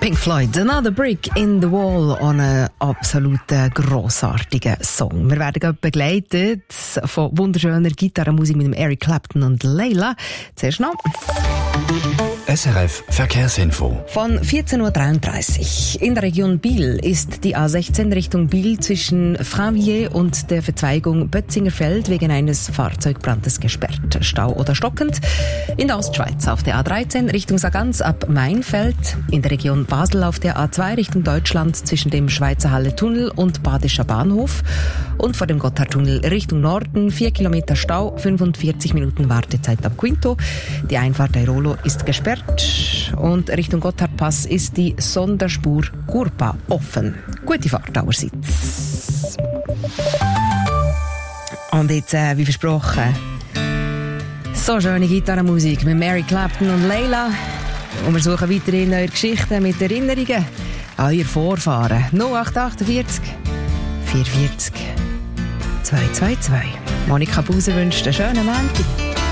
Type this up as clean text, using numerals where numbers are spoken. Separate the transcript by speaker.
Speaker 1: Pink Floyd, Another Brick in the Wall, einen absolut grossartigen Song. Wir werden begleitet von wunderschöner Gitarrenmusik mit dem Eric Clapton und Layla. Zuerst noch
Speaker 2: SRF Verkehrsinfo.
Speaker 1: von 14.33 Uhr. In der Region Biel ist die A16 Richtung Biel zwischen Fravier und der Verzweigung Bötzingerfeld wegen eines Fahrzeugbrandes gesperrt. Stau oder stockend. In der Ostschweiz auf der A13 Richtung Sargans ab Mainfeld. In der Region Basel auf der A2 Richtung Deutschland zwischen dem Schweizer Halle-Tunnel und Badischer Bahnhof. Und vor dem Gotthardtunnel Richtung Norden 4 Kilometer Stau, 45 Minuten Wartezeit ab Quinto. Die Einfahrt Airolo ist gesperrt. Und Richtung Gotthardpass ist die Sonderspur Gurpa offen. Gute Fahrt allerseits. Und jetzt, wie versprochen, so schöne Gitarrenmusik mit Eric Clapton und Layla. Und wir suchen weiterhin neue Geschichten mit Erinnerungen an eure Vorfahren. 0848 440 222. Monika Buse wünscht einen schönen Montag.